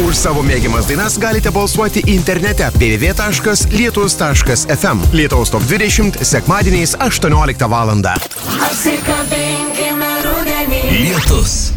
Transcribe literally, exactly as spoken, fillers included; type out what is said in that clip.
Už savo mėgiamas dainas galite balsuoti internete w w w taškas lietus taškas f m. Lietuvos top dvidešimt sekmadieniais aštuonioliktą valandą. Apsikabinkime rudenį. Lietus.